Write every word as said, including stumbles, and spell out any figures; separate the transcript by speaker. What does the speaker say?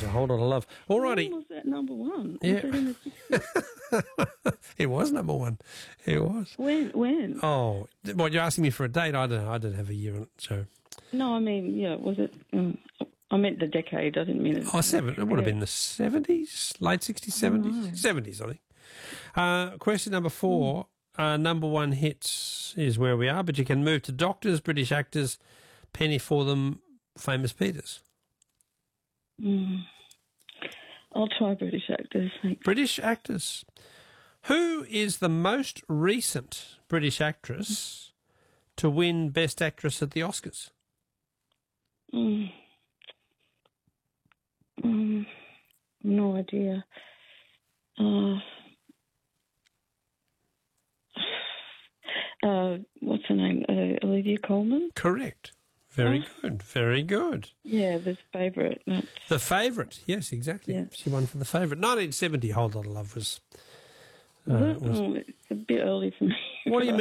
Speaker 1: was A Whole Lot of Love. Alrighty.
Speaker 2: When was that number one? Was
Speaker 1: Yeah.
Speaker 2: it in the sixties?
Speaker 1: It was number one. It was.
Speaker 2: When? When?
Speaker 1: Oh, what, you're asking me for a date? I don't know. I don't have a year on it, so.
Speaker 2: No, I mean, yeah, was it... Um, I meant the decade. I didn't mean it.
Speaker 1: Oh, seven. It would have been the seventies, late sixties, seventies, seventies, I think. Uh, question number four. Uh, number one hits is where we are, but you can move to doctors, British actors, penny for them, famous Peters.
Speaker 2: Mm. I'll try British actors. Thanks.
Speaker 1: British actors. Who is the most recent British actress to win Best Actress at the Oscars?
Speaker 2: Mm. Mm. No idea. Uh, uh, what's her name? Uh, Olivia Colman?
Speaker 1: Correct. Very
Speaker 2: Oh.
Speaker 1: good. Very good.
Speaker 2: Yeah, the favourite. That's...
Speaker 1: The Favourite. Yes, exactly.
Speaker 2: Yeah.
Speaker 1: She won for The Favourite. nineteen seventy, Whole Lot of Love was... Uh,
Speaker 2: Was it?
Speaker 1: was
Speaker 2: Oh, it's a bit early for me.
Speaker 1: what do you mean?